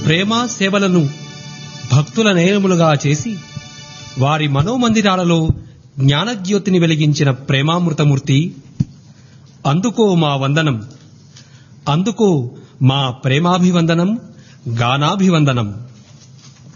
ప్రేమ సేవలను భక్తుల నేరములుగా చేసి వారి మనోమందిరాలలో జ్ఞానజ్యోతిని వెలిగించిన ప్రేమామృతమూర్తి, అందుకో మా వందనం, అందుకో మా ప్రేమాభివందనం, గానాభివందనం.